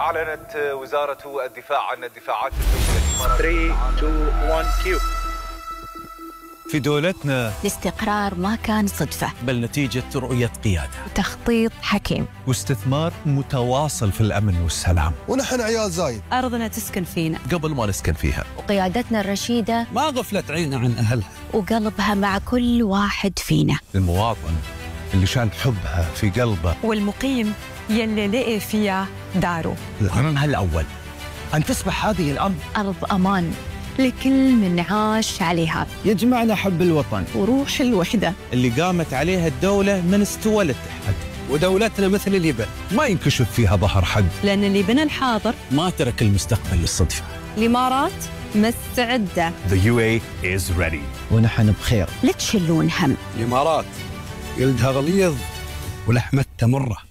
أعلنت وزارة الدفاع عن الدفاعات الجوية 3 2 1 كيو. في دولتنا الاستقرار ما كان صدفة، بل نتيجة رؤية قيادة وتخطيط حكيم، واستثمار متواصل في الأمن والسلام. ونحن عيال زايد، أرضنا تسكن فينا قبل ما نسكن فيها، وقيادتنا الرشيدة ما غفلت عيننا عن أهلها، وقلبها مع كل واحد فينا. المواطن اللي شال حبها في قلبه، والمقيم يلي لقي فيها داره. وقرارها الأول أن تصبح هذه الأرض أرض أمان لكل من عاش عليها، يجمعنا حب الوطن وروح الوحدة اللي قامت عليها الدولة من استوى الاتحاد. ودولتنا مثل اليبن ما ينكشف فيها ظهر حد، لأن اللي بنى الحاضر ما ترك المستقبل للصدفة. الإمارات مستعدة. The UAE is ready. ونحن بخير. لا تشلون هم. الإمارات جلدها غليظ ولحمتها مرة.